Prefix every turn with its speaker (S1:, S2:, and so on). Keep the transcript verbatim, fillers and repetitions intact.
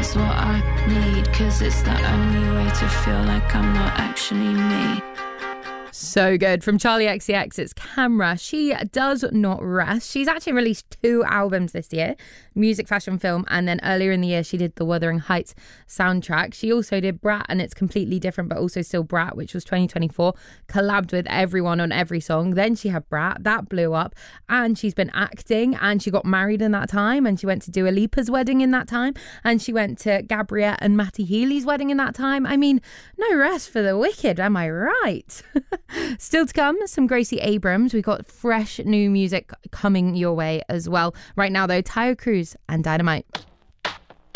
S1: is what I need, 'cause it's the only way to feel like I'm not actually me.
S2: So good. From Charlie X C X, it's Camera. She does not rest. She's actually released two albums this year, music, fashion, film, and then earlier in the year she did the Wuthering Heights soundtrack. She also did Brat, and it's completely different, but also still Brat, which was twenty twenty-four, collabed with everyone on every song. Then she had Brat, that blew up, and she's been acting, and she got married in that time, and she went to Dua Lipa's wedding in that time, and she went to Gabrielle and Matty Healy's wedding in that time. I mean, no rest for the wicked, am I right? Still to come, some Gracie Abrams. We've got fresh new music coming your way as well. Right now, though, Tayo Cruz and Dynamite.